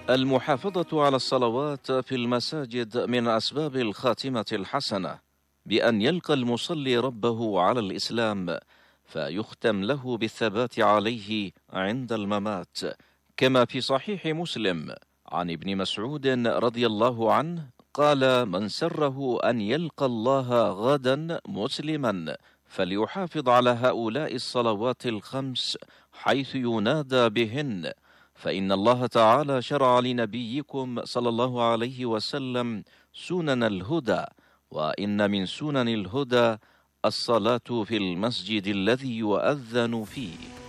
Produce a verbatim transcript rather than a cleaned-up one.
المحافظة على الصلوات في المساجد من أسباب الخاتمة الحسنة، بأن يلقى المصلي ربه على الإسلام فيختم له بالثبات عليه عند الممات، كما في صحيح مسلم عن ابن مسعود رضي الله عنه قال: من سره أن يلقى الله غدا مسلما فليحافظ على هؤلاء الصلوات الخمس حيث ينادى بهن، فإن الله تعالى شرع لنبيكم صلى الله عليه وسلم سنن الهدى، وإن من سنن الهدى الصلاة في المسجد الذي يؤذن فيه.